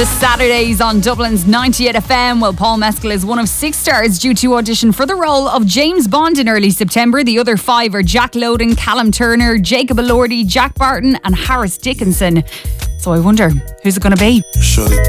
The Saturdays on Dublin's 98 FM. Well, Paul Mescal is one of 6 stars due to audition for the role of James Bond in early September. The other 5 are Jack Lowden, Callum Turner, Jacob Elordi, Jack Barton and Harris Dickinson. So I wonder, who's it going to be? Shorty